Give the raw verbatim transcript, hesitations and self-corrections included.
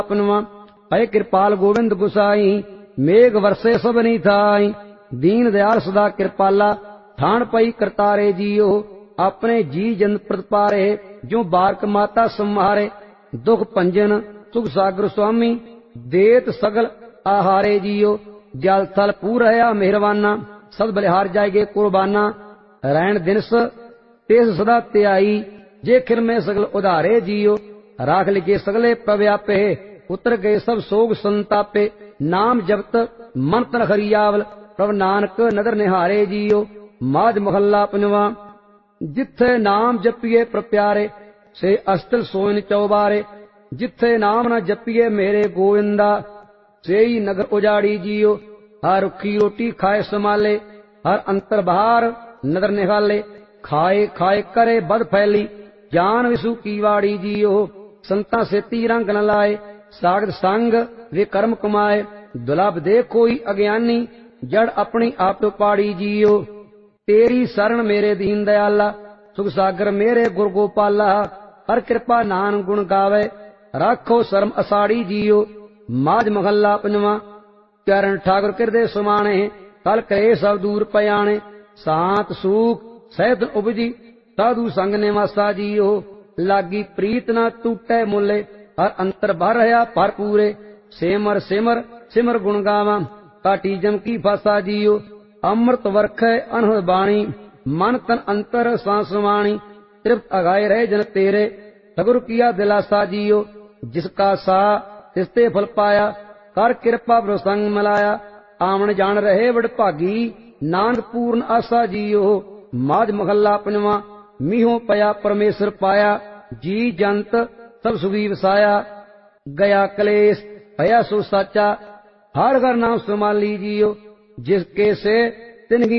अपनवा। है कृपाल गोविंद गुसाई, मेघ वर्षे सबनी थाई। दीन दयाल सदा कृपाला, ठाण पई करतारे जियो। अपने जी जन प्रतिपारे, जो बारक माता संहारे। दुख भंजन सुख सागर स्वामी, देत सगल आहारे जियो। जल थल पूर रहा मेहरबाना, सद बलिहार जाएगे कुर्बाना। रैन दिनस तेस सदा त्याई, जे खिर में सगल उधारे जियो। राख लिखे सगले प्रव्यापे, उतर गए सब सोग संतापे। नाम जपत मन तन हरियावल, प्रभ नानक नदर निहारे जियो। माज महल्ला पंजवा। जिथे नाम जपिए प्रप्यारे, से अस्तिल सोइन चौबारे। जिथे नाम न जपिए मेरे गोविंदा, से ही नगर उजाड़ी जियो। हर रुखी रोटी खाए संभाले, हर अंतर बाहर नदर निहाले। खाए खाए करे बद फैली, जान विसु की वाड़ी जियो। संता से रंग न लाए, सागत संग वे कर्म कमाए। दुलभ दे कोई अज्ञानी, जड़ अपनी आप पाड़ी जियो। तेरी शरण मेरे दीन दयाला, सुख सागर मेरे गुर गोपाला। हर कृपा नान गुण गावे, राखो शर्म असाड़ी जियो। माज महल्ला पंजवा। चरण ठाकुर किरदे समाने, कल करे सब दूर पयाने। सांत सूख सैत उपजी, साधु संग निवासा जियो। लागी प्रीत न टूटे मुले, हर अंतर भर रहा भरपूरे। सेमर सेमर सिमर गुण गावा, काटी जम की फासा जियो। अमृत वर्ख अनहद बाणी, मन तन अंतर सांसवाणी। तृप्त अगाए रहे जन तेरे, सगुर किया दिलासा जियो। जिसका सा तिसते फल पाया, कर कृपा प्रसंग मिलाया। आमन जान रहे बड़ भागी, नानक पूर्ण आशा जियो। माज महल्ला पंजवा। मीहो पया परमेश्वर पाया, जी जंत सब सुखी वसाया। गया कलेश भया सो साचा, हर घर नाम संभाली जियो। जिसके से तिनकी